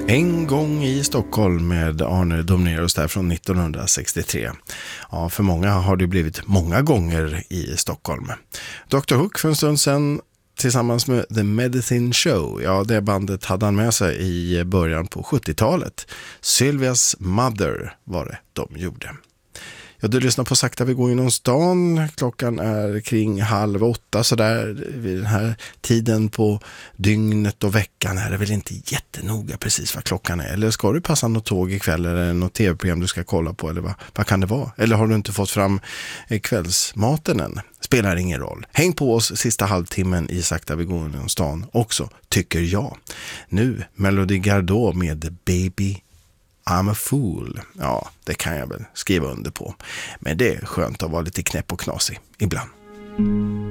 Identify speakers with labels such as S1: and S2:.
S1: En gång i Stockholm med Arne Domnerus där från 1963. Ja, för många har det blivit många gånger i Stockholm. Dr. Hook för en stund sedan tillsammans med The Medicine Show. Ja, det bandet hade han med sig i början på 70-talet. Sylvias Mother var det de gjorde. Ja, du lyssnar på Sakta vi går genom stan. Klockan är kring 7:30 så där vid den här tiden på dygnet och veckan är det väl inte jättenoga precis vad klockan är. Eller ska du passa något tåg ikväll eller något tv-program du ska kolla på eller vad kan det vara? Eller har du inte fått fram kvällsmaten än? Spelar ingen roll. Häng på oss sista halvtimmen i Sakta vi går genom stan också, tycker jag. Nu Melody Gardot med Baby I'm a fool. Ja, det kan jag väl skriva under på. Men det är skönt att vara lite knäpp och knasig ibland.